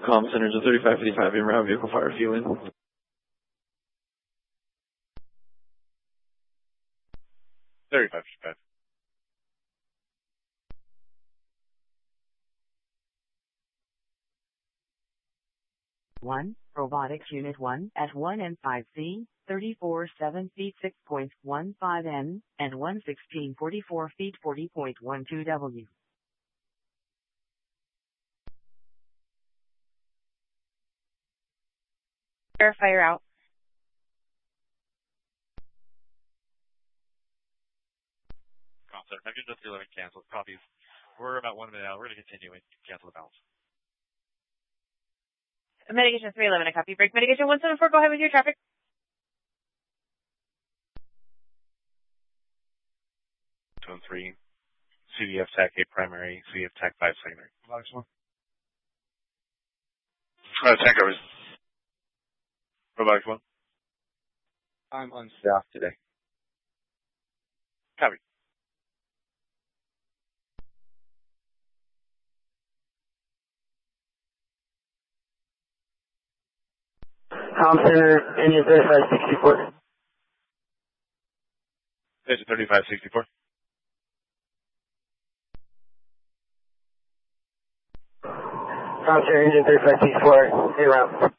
Comm Center to 3555 in route vehicle fire fueling. 3555. One, Robotics Unit 1 at 1M5C, 34.7 feet 6.15 N, and 116.44 feet 40.12 W. Fire out. Comm Center, I've just 11 canceled. Copies. We're about 1 minute out. We're going to continue and cancel the balance. Mitigation 311, a copy. Break mitigation 174, go ahead with your traffic. Two and 3. CDF TAC 8 primary, CDF TAC 5 secondary. Robotics 1. TAC covers. Robotics 1. I'm unstaffed today. Copy. Comm Center, engine 3564. Engine 3564. Comm Center, engine 3564, en route.